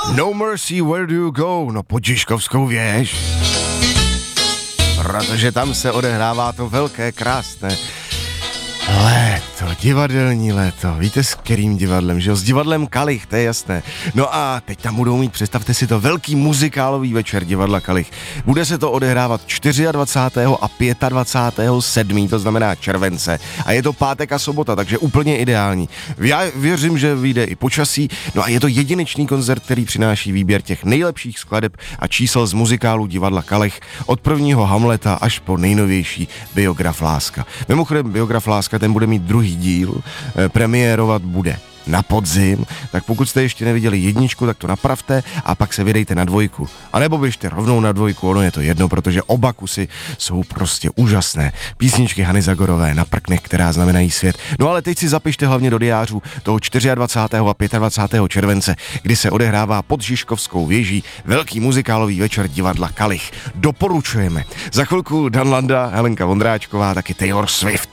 No Mercy, Where Do You Go? No pod Žižkovskou věž. Protože tam se odehrává to velké, krásné léto, divadelní léto. Víte s kterým divadlem, že jo? S divadlem Kalich, to je jasné. No a teď tam budou mít, představte si to, velký muzikálový večer divadla Kalich. Bude se to odehrávat 24. a 25. 7., to znamená července. A je to pátek a sobota, takže úplně ideální. Já věřím, že vyjde i počasí. No a je to jedinečný koncert, který přináší výběr těch nejlepších skladeb a čísel z muzikálu divadla Kalich od prvního Hamleta až po nejnovější Biograf Láska. Mimochodem Biograf Láska, ten bude mít druhý díl, premiérovat bude na podzim, tak pokud jste ještě neviděli jedničku, tak to napravte a pak se vydejte na dvojku. A nebo běžte rovnou na dvojku, ono je to jedno, protože oba kusy jsou prostě úžasné. Písničky Hany Zagorové Na prknech, která znamenají svět. No ale teď si zapište hlavně do diářů toho 24. a 25. července, kdy se odehrává pod Žižkovskou věží velký muzikálový večer divadla Kalich. Doporučujeme. Za chvilku Dan Landa, Helenka Vondráčková, taky Taylor Swift.